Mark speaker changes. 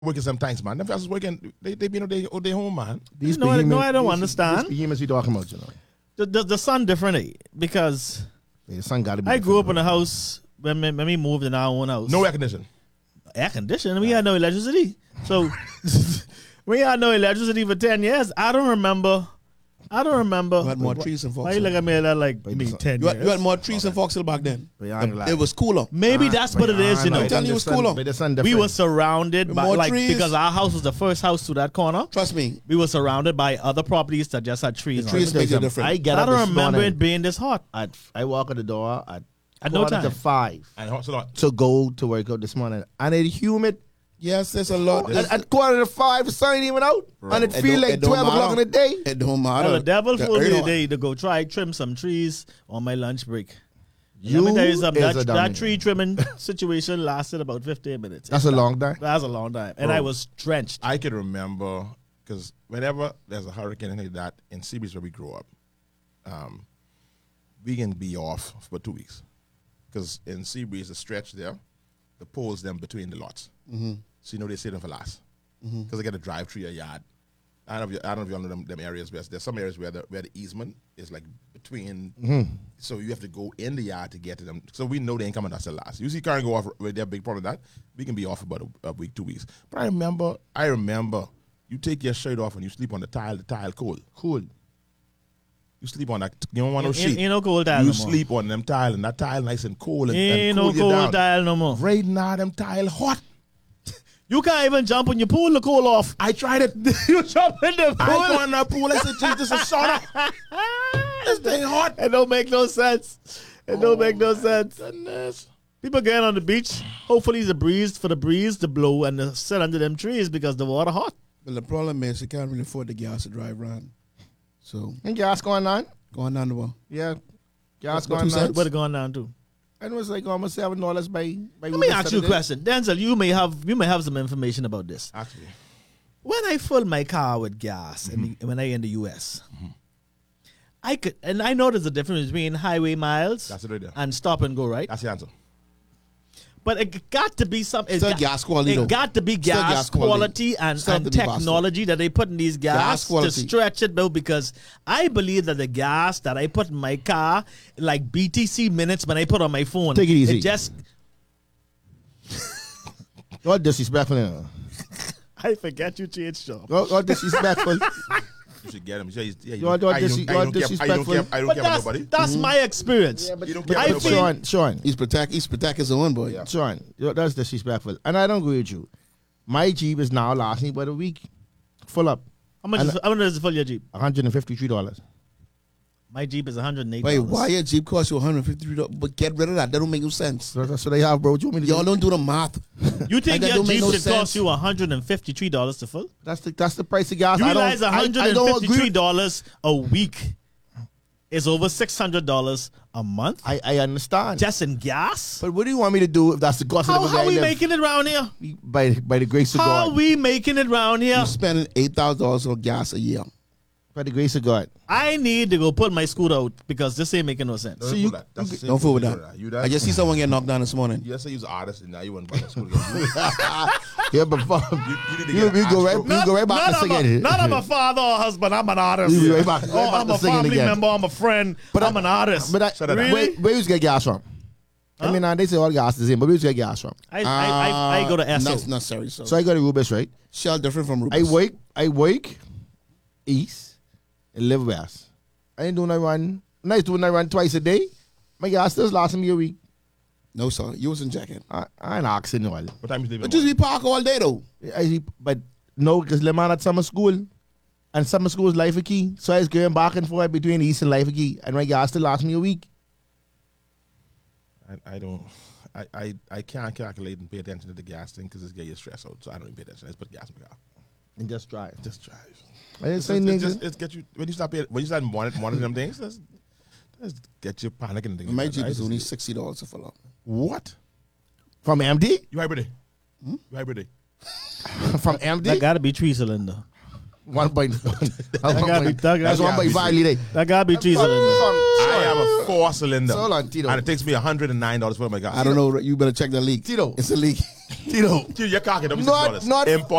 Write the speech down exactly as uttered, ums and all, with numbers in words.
Speaker 1: working sometimes, man. Them fellas working, they they been on their on their home, man.
Speaker 2: These
Speaker 3: no, I- no, I don't
Speaker 2: these,
Speaker 3: understand.
Speaker 2: These behemoths we talking about, you know.
Speaker 3: The, the, the sun different, eh? Because
Speaker 2: Yeah, the sun got to be.
Speaker 3: I grew up in
Speaker 2: different,
Speaker 3: a house when, when we moved in our own house.
Speaker 1: No air conditioning.
Speaker 3: Air conditioning. We had no electricity. So we had no electricity for ten years. I don't remember. I don't remember.
Speaker 4: You had more trees in
Speaker 3: Why you
Speaker 4: Foxhill.
Speaker 3: look at me like, like
Speaker 2: But
Speaker 3: me
Speaker 2: it's-
Speaker 3: ten
Speaker 4: You had,
Speaker 3: years?
Speaker 4: you had more trees in Foxhill back then.
Speaker 2: But you ain't
Speaker 4: The-
Speaker 2: lie.
Speaker 4: It was cooler.
Speaker 3: Maybe
Speaker 2: Ah,
Speaker 3: that's
Speaker 2: but
Speaker 3: what it is, you
Speaker 2: ah,
Speaker 3: know.
Speaker 2: but
Speaker 4: telling you
Speaker 2: the
Speaker 4: it's
Speaker 2: sun-
Speaker 4: cooler.
Speaker 2: but the sun
Speaker 3: We
Speaker 2: different.
Speaker 3: were surrounded
Speaker 4: With
Speaker 3: by,
Speaker 4: more
Speaker 3: like,
Speaker 4: trees.
Speaker 3: because our house was the first house to that corner.
Speaker 4: Trust me.
Speaker 3: We were surrounded by other properties that just had trees.
Speaker 4: The
Speaker 3: on
Speaker 4: trees
Speaker 3: it.
Speaker 4: make a difference.
Speaker 2: I get
Speaker 3: I
Speaker 2: up
Speaker 3: don't
Speaker 2: this
Speaker 3: remember
Speaker 2: morning
Speaker 3: it being this hot.
Speaker 2: At, I walk at the door at,
Speaker 3: At no
Speaker 2: quarter
Speaker 3: time.
Speaker 2: to five
Speaker 1: And hot so lot.
Speaker 2: to go to work out this morning, and it's humid.
Speaker 4: Yes, there's a lot.
Speaker 2: At, at quarter to five, the sun ain't even out, and it
Speaker 4: It
Speaker 2: feel
Speaker 4: don't-
Speaker 2: like
Speaker 4: it don't
Speaker 2: twelve o'clock in
Speaker 4: matter.
Speaker 2: the day.
Speaker 4: It don't matter.
Speaker 3: Well, the devil
Speaker 4: The
Speaker 3: told me
Speaker 4: earth-
Speaker 3: today to go try trim some trees on my lunch break.
Speaker 2: You
Speaker 3: Let me tell you something.
Speaker 2: is
Speaker 3: That,
Speaker 2: a
Speaker 3: that
Speaker 2: dummy.
Speaker 3: tree trimming situation lasted about fifteen minutes.
Speaker 2: That's a long time.
Speaker 3: That's a long time. And
Speaker 1: Bro.
Speaker 3: I was drenched.
Speaker 1: I can remember because whenever there's a hurricane like that in Seabreeze where we grew up, um, we can be off for two weeks because in Seabreeze the stretch there, the poles them between the lots. Mm-hmm. So you know they save them for last because mm-hmm. they got to drive through your yard. I don't know if you, I don't know if you all know them, them areas where there's some areas where the where the easement is like between,
Speaker 2: Mm-hmm.
Speaker 1: so you have to go in the yard to get to them. So we know they ain't coming us the last. You see, can't go off with their big problem with that. We can be off about a, a week, two weeks. But I remember, I remember, you take your shirt off and you sleep on the tile. The tile cold, cold. You sleep on that. You don't want no
Speaker 3: Ain't,
Speaker 1: sheet.
Speaker 3: ain't no cold tile
Speaker 1: You
Speaker 3: no more.
Speaker 1: sleep on them tile and that tile nice and cold and, and
Speaker 3: Ain't
Speaker 1: cool
Speaker 3: no
Speaker 1: you
Speaker 3: cold
Speaker 1: down.
Speaker 3: tile no more.
Speaker 1: Right now, them tile hot.
Speaker 3: You can't even jump when you pull the coal off.
Speaker 1: I tried it.
Speaker 3: You jump in the
Speaker 1: I
Speaker 3: pool.
Speaker 1: go in the pool. I said, Jesus, this is sauna. This thing hot.
Speaker 3: It don't make no sense. It don't make no sense.
Speaker 1: Goodness.
Speaker 3: People getting on the beach. Hopefully, it's a breeze for the breeze to blow and to sit under them trees because the water hot.
Speaker 4: But the problem is you can't really afford the gas to drive around. So
Speaker 2: And gas going on?
Speaker 4: going down the wall.
Speaker 2: Yeah, gas
Speaker 4: What,
Speaker 2: going
Speaker 4: two
Speaker 2: on.
Speaker 4: cents?
Speaker 3: What it going down to?
Speaker 2: And it was like almost seven dollars by by.
Speaker 3: Let me ask you a question, Denzel. You may have you may have some information about this.
Speaker 1: Actually,
Speaker 3: When I fill my car with gas, in the, when I in the U S, I could, and I know there's a difference between highway miles
Speaker 1: that's it right there.
Speaker 3: and stop and go, right?
Speaker 1: That's the answer.
Speaker 3: But it got to be some. It
Speaker 4: Still
Speaker 3: got,
Speaker 4: gas quality,
Speaker 3: It
Speaker 4: though.
Speaker 3: got to be
Speaker 4: Still
Speaker 3: gas,
Speaker 4: gas quality.
Speaker 3: quality, and,
Speaker 4: Still have
Speaker 3: and
Speaker 4: to be
Speaker 3: technology that they put in these gas,
Speaker 4: Gas
Speaker 3: to
Speaker 4: quality.
Speaker 3: stretch it, though, because I believe that the gas that I put in my car, like B T C minutes when I put on my phone,
Speaker 2: Take it easy.
Speaker 3: It just
Speaker 2: You're disrespectful. You know.
Speaker 3: I forget you changed shop.
Speaker 2: You're, you're disrespectful.
Speaker 1: You should get him. Yeah, he's- yeah, you
Speaker 2: You're-
Speaker 1: don't-
Speaker 2: you're
Speaker 1: I
Speaker 2: dis-
Speaker 1: don't- I
Speaker 2: you're
Speaker 1: don't care- I don't
Speaker 2: disrespectful.
Speaker 1: care. I don't
Speaker 3: But
Speaker 1: care about
Speaker 3: that's,
Speaker 1: nobody.
Speaker 3: that's my experience.
Speaker 1: You don't care
Speaker 3: I
Speaker 1: about
Speaker 3: feel-
Speaker 1: nobody.
Speaker 2: Sean, Sean,
Speaker 4: He's protect he's protect his own boy.
Speaker 1: Yeah.
Speaker 2: Sean, you're- that's disrespectful. And I don't agree with you. My Jeep is now lasting about a week, full up,
Speaker 3: How much?
Speaker 2: And-
Speaker 3: Is, how much does it fill your Jeep?
Speaker 2: one hundred and fifty-three dollars.
Speaker 3: My Jeep is one hundred eight.
Speaker 4: Wait, why your Jeep cost you one hundred fifty-three dollars? But get rid of that. That don't make no sense.
Speaker 2: So that's what they have, bro. What you want me to
Speaker 4: Y'all
Speaker 2: do?
Speaker 4: don't do the math.
Speaker 3: You think
Speaker 4: Like, that
Speaker 3: your
Speaker 4: don't make
Speaker 3: Jeep
Speaker 4: no
Speaker 3: should
Speaker 4: sense.
Speaker 3: cost you one hundred fifty-three dollars to fill?
Speaker 2: That's the that's the price of gas.
Speaker 3: You
Speaker 2: I don't-
Speaker 3: realize
Speaker 2: I- I
Speaker 3: one
Speaker 2: don't
Speaker 3: hundred fifty-three
Speaker 2: agree.
Speaker 3: dollars a week is over six hundred dollars a month
Speaker 2: I, I understand.
Speaker 3: just in gas?
Speaker 2: But what do you want me to do if that's the cost
Speaker 3: How,
Speaker 2: of the
Speaker 3: how
Speaker 2: guy
Speaker 3: we
Speaker 2: live?
Speaker 3: making it around here?
Speaker 2: by by the grace of
Speaker 3: How
Speaker 2: God?
Speaker 3: we making it around here?
Speaker 4: You're spending eight thousand dollars on gas a year.
Speaker 2: By the grace of God.
Speaker 3: I need to go put my scooter out because this ain't making no sense.
Speaker 1: Don't
Speaker 2: So
Speaker 1: fool
Speaker 2: you-
Speaker 1: that. That's the same
Speaker 4: Don't fool with
Speaker 1: thing.
Speaker 4: that.
Speaker 1: You that.
Speaker 4: I just see someone get knocked down this morning.
Speaker 1: You just say you're an artist and now you want to buy a school again.
Speaker 2: Yeah, but fuck.
Speaker 1: You, you need to
Speaker 2: You,
Speaker 1: get
Speaker 2: you
Speaker 1: an
Speaker 2: go right,
Speaker 1: Astro.
Speaker 2: you go right back to
Speaker 3: not, I'm a,
Speaker 2: singing.
Speaker 3: not I'm a father or husband. I'm an artist.
Speaker 2: You right back- right
Speaker 3: oh,
Speaker 2: back
Speaker 3: I'm
Speaker 2: to
Speaker 3: a
Speaker 2: singing
Speaker 3: family
Speaker 2: again.
Speaker 3: member. I'm a friend.
Speaker 2: But
Speaker 3: I'm
Speaker 2: I-
Speaker 3: an artist.
Speaker 2: But I,
Speaker 1: Shut it
Speaker 3: Really?
Speaker 1: down.
Speaker 2: where, where you get gas from? I mean, uh, they say all gas is in, but where you get gas from?
Speaker 3: I, I, I, I go to S O.
Speaker 4: Not necessary. So,
Speaker 2: So I go to Rubis, right?
Speaker 4: Shell different from
Speaker 2: I
Speaker 4: Rubens.
Speaker 2: work, I work east and live west. I ain't doing I run. Nice doing I run twice a day. My gas still lasting me a week.
Speaker 4: No, sir. You wasn't jacking.
Speaker 2: I, I ain't asking no one.
Speaker 1: What time is leaving?
Speaker 4: But just be park all day though.
Speaker 2: I, but no, because the man at summer school, and summer school is Life Key. So I was going back and forth between East and Life Key, and my gas still lasts me a week.
Speaker 1: I, I don't. I, I, I can't calculate and pay attention to the gas thing because it's getting you stressed out. So I don't even pay attention. I just put gas in my car.
Speaker 2: And just drive.
Speaker 1: Just drive.
Speaker 2: I didn't
Speaker 1: It's,
Speaker 2: say
Speaker 1: it's,
Speaker 2: nigga.
Speaker 1: it's, just, it's get you when you start paying, when you start monitoring, monitoring them things. Let's, let's get you panicking and things.
Speaker 4: My
Speaker 1: like that.
Speaker 4: Jeep
Speaker 1: I
Speaker 4: is
Speaker 1: just-
Speaker 4: only sixty dollars to fill up.
Speaker 1: what?
Speaker 2: From M D?
Speaker 1: You hybrid? Hmm? You hybrid?
Speaker 2: From M D?
Speaker 3: That got to be three cylinder.
Speaker 2: one point one. That's
Speaker 3: gotta
Speaker 2: one
Speaker 3: be-
Speaker 2: point-
Speaker 3: that
Speaker 2: that's
Speaker 3: gotta
Speaker 2: one point
Speaker 1: be-
Speaker 2: five liter.
Speaker 3: That gotta be three
Speaker 2: Fam,
Speaker 3: cylinders.
Speaker 2: fam,
Speaker 1: I have a four cylinder,
Speaker 2: So long, Tito.
Speaker 1: and it takes me one hundred nine dollars for my gas.
Speaker 4: I don't know. You better check the leak.
Speaker 2: Tito.
Speaker 4: It's a leak. Tito.
Speaker 1: Dude, your car can
Speaker 2: Not- not-
Speaker 1: Import